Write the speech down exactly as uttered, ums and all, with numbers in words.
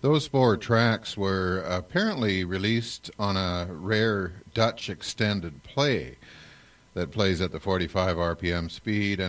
Those four tracks were apparently released on a rare Dutch extended play that plays at the forty-five R P M speed